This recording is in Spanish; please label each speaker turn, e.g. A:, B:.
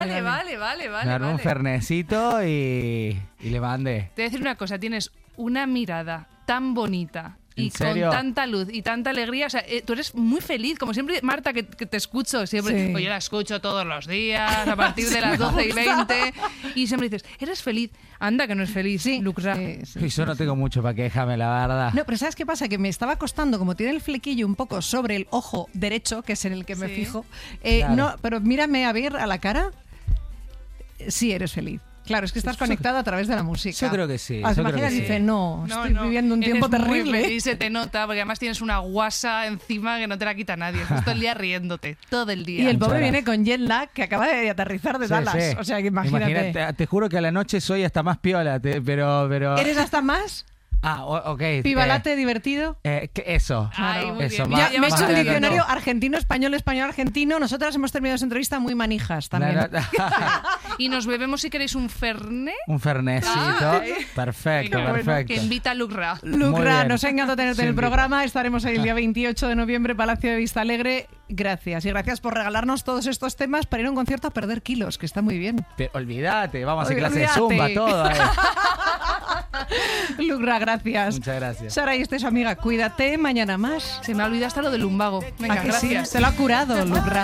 A: Vale.
B: Me armé un fernecito y le mandé.
A: Te voy a decir una cosa, tienes una mirada tan bonita y con tanta luz y tanta alegría, o sea, tú eres muy feliz, como siempre, Marta, que te escucho siempre,
C: Sí.
A: pues yo la escucho todos los días a partir de las 12:20 y siempre dices, eres feliz, anda que no es feliz,
C: Sí.
A: Luxra.
B: Y yo no tengo mucho para quejarme, la verdad.
C: No, pero ¿sabes qué pasa? Que me estaba costando, como tiene el flequillo un poco sobre el ojo derecho, que es en el que me
A: Sí.
C: fijo.
B: Claro.
C: No, pero mírame a ver a la cara. Sí, eres feliz. Claro, es que estás conectado a través de la música.
B: Yo creo que sí.
C: Las
B: yo creo
C: imágenes
B: que sí.
C: dicen, no, estoy viviendo un tiempo
A: eres muy
C: terrible.
A: feliz, se te nota, porque además tienes una guasa encima que no te la quita nadie. Estás todo el día riéndote, todo el día.
C: Y el
B: Muchas
C: pobre
B: gracias.
C: viene con jet lag que acaba de aterrizar de
B: Sí,
C: Dallas.
B: sí.
C: O sea, que imagínate.
B: Te juro que a la noche soy hasta más piola, pero...
C: ¿Eres hasta más?
B: Ah, ok.
C: ¿Pibalate divertido?
B: Eso.
A: Ay, muy
B: eso.
A: bien.
C: Ya,
A: Ya
C: me he
A: vas
C: hecho un
A: a ver,
C: diccionario
A: no.
C: argentino-español, español-argentino. Nosotras hemos terminado esa entrevista muy manijas también.
A: Y nos bebemos, si queréis, un fernet.
B: Un fernecito. Perfecto,
A: Venga, bueno,
B: perfecto.
A: que invita a Luxra.
B: Muy
C: Lucra,
B: bien.
C: nos ha encantado tenerte en el
B: Sí,
C: programa. Estaremos ahí el día 28 de noviembre, Palacio de Vista Alegre. Gracias. Y gracias por regalarnos todos estos temas para ir a un concierto a perder kilos, que está muy bien.
B: Olvídate, vamos a hacer clase de
C: Olvídate.
B: zumba, todo.
C: Lucra, gracias.
B: Muchas gracias.
C: Sara, y esta es su amiga. Cuídate, mañana más.
A: Se me ha olvidado hasta lo del lumbago. Venga,
C: ¿A que sí?
A: gracias.
C: Se lo ha curado, Lucra.